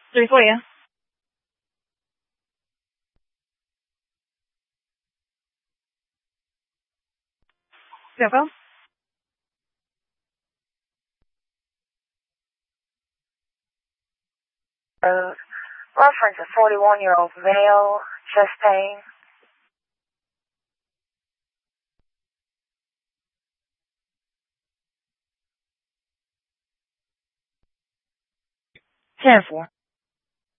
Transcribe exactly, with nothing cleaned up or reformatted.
three for you. Zero. Uh, reference a forty-one-year-old male, chest pain. Ten four.